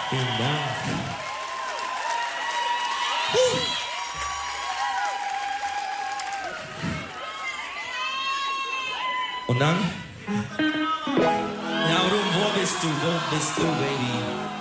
Vielen Dank. Und dann? Ja, Rum, wo bist du? Wo bist du, Baby?